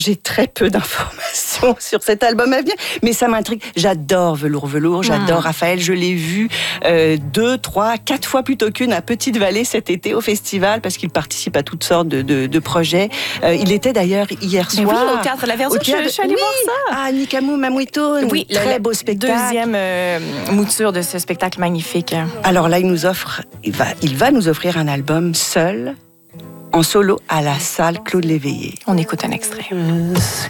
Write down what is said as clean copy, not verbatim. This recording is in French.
J'ai très peu d'informations sur cet album à venir, mais ça m'intrigue. J'adore Velours, j'adore Raphaël. Je l'ai vu 2, 3, 4 fois plutôt qu'une à Petite-Vallée cet été au festival, parce qu'il participe à toutes sortes de projets. Il était d'ailleurs hier soir. Oui, au Théâtre La Version, je suis allée voir ça. Ah, Nikamu Mamuito, oui, très beau spectacle. Deuxième mouture de ce spectacle magnifique. Alors là, il va nous offrir un album seul, en solo, à la salle Claude Léveillé. On écoute un extrait.